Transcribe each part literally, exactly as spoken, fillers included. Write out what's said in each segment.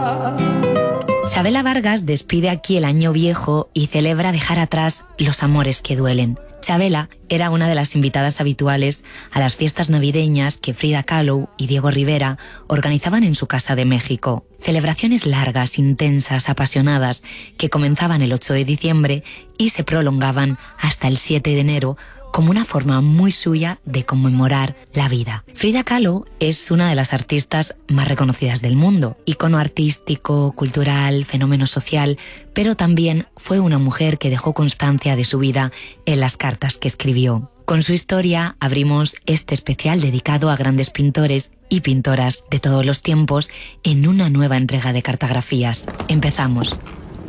Chabela Vargas despide aquí el año viejo y celebra dejar atrás los amores que duelen. Chabela era una de las invitadas habituales a las fiestas navideñas que Frida Kahlo y Diego Rivera organizaban en su casa de México. Celebraciones largas, intensas, apasionadas, que comenzaban el ocho de diciembre y se prolongaban hasta el siete de enero, como una forma muy suya de conmemorar la vida. Frida Kahlo es una de las artistas más reconocidas del mundo, ícono artístico, cultural, fenómeno social, pero también fue una mujer que dejó constancia de su vida en las cartas que escribió. Con su historia abrimos este especial dedicado a grandes pintores y pintoras de todos los tiempos en una nueva entrega de cartografías. Empezamos.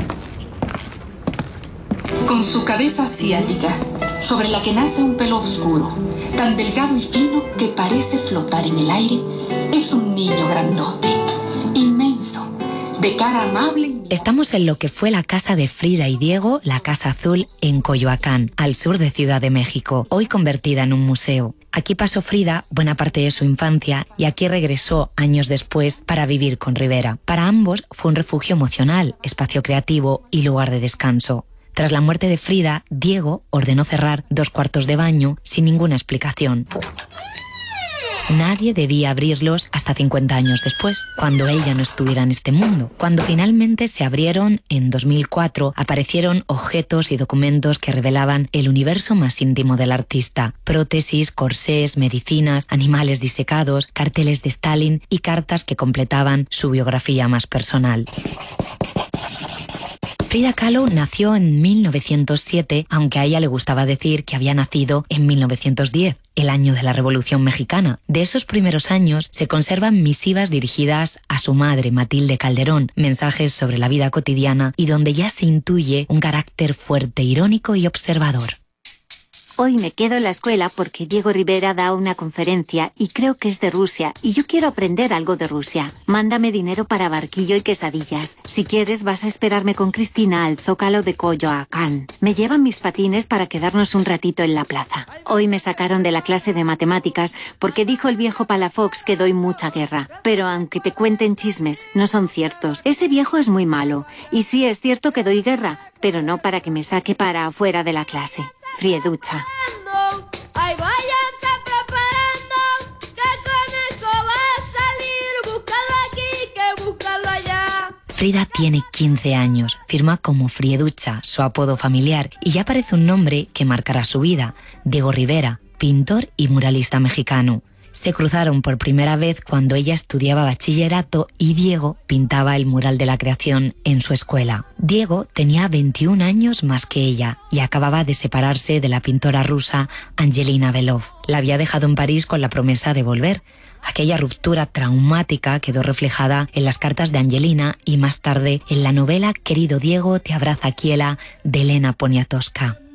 Con su cabeza asiática, sobre la que nace un pelo oscuro, tan delgado y fino que parece flotar en el aire, es un niño grandote, inmenso, de cara amable. Estamos en lo que fue la casa de Frida y Diego, la Casa Azul, en Coyoacán, al sur de Ciudad de México, hoy convertida en un museo. Aquí pasó Frida buena parte de su infancia y aquí regresó años después para vivir con Rivera. Para ambos fue un refugio emocional, espacio creativo y lugar de descanso. Tras la muerte de Frida, Diego ordenó cerrar dos cuartos de baño sin ninguna explicación. Nadie debía abrirlos hasta cincuenta años después, cuando él ya no estuviera en este mundo. Cuando finalmente se abrieron, en dos mil cuatro, aparecieron objetos y documentos que revelaban el universo más íntimo del artista. Prótesis, corsés, medicinas, animales disecados, carteles de Stalin y cartas que completaban su biografía más personal. Frida Kahlo nació en mil novecientos siete, aunque a ella le gustaba decir que había nacido en mil novecientos diez, el año de la Revolución Mexicana. De esos primeros años se conservan misivas dirigidas a su madre, Matilde Calderón, mensajes sobre la vida cotidiana y donde ya se intuye un carácter fuerte, irónico y observador. Hoy me quedo en la escuela porque Diego Rivera da una conferencia y creo que es de Rusia y yo quiero aprender algo de Rusia. Mándame dinero para barquillo y quesadillas. Si quieres vas a esperarme con Cristina al Zócalo de Coyoacán. Me llevan mis patines para quedarnos un ratito en la plaza. Hoy me sacaron de la clase de matemáticas porque dijo el viejo Palafox que doy mucha guerra. Pero aunque te cuenten chismes, no son ciertos. Ese viejo es muy malo. Y sí es cierto que doy guerra, pero no para que me saque para afuera de la clase. Frieducha. Ay, váyanse preparando, que con esto va a salir. Búscalo aquí, que búscalo allá. Frida tiene quince años, firma como Frieducha, su apodo familiar, y ya parece un nombre que marcará su vida. Diego Rivera, pintor y muralista mexicano. Se cruzaron por primera vez cuando ella estudiaba bachillerato y Diego pintaba el mural de la creación en su escuela. Diego tenía veintiún años más que ella y acababa de separarse de la pintora rusa Angelina Belov. La había dejado en París con la promesa de volver. Aquella ruptura traumática quedó reflejada en las cartas de Angelina y más tarde en la novela Querido Diego, te abraza Kiela de Elena Poniatowska.